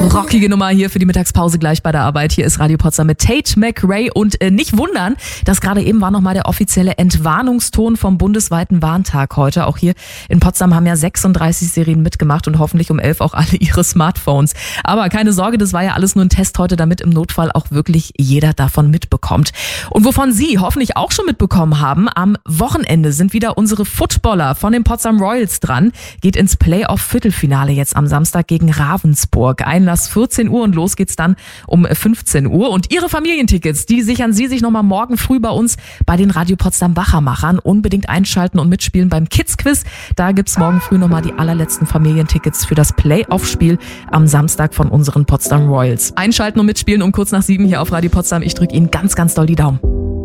Rockige Nummer hier für die Mittagspause gleich bei der Arbeit. Hier ist Radio Potsdam mit Tate McRae und nicht wundern, dass gerade eben war nochmal der offizielle Entwarnungston vom bundesweiten Warntag heute. Auch hier in Potsdam haben ja 36 Serien mitgemacht und hoffentlich um 11 auch alle ihre Smartphones. Aber keine Sorge, das war ja alles nur ein Test heute, damit im Notfall auch wirklich jeder davon mitbekommt. Und wovon Sie hoffentlich auch schon mitbekommen haben, am Wochenende sind wieder unsere Footballer von den Potsdam Royals dran. Geht ins Playoff-Viertelfinale jetzt am Samstag gegen Ravensburg. Einlass 14 Uhr und los geht's dann um 15 Uhr. Und Ihre Familientickets, die sichern Sie sich nochmal morgen früh bei uns bei den Radio Potsdam Wachermachern. Unbedingt einschalten und mitspielen beim Kids-Quiz. Da gibt's morgen früh nochmal die allerletzten Familientickets für das Playoff-Spiel am Samstag von unseren Potsdam Royals. Einschalten und mitspielen um kurz nach 7 hier auf Radio Potsdam. Ich drücke Ihnen ganz, ganz doll die Daumen.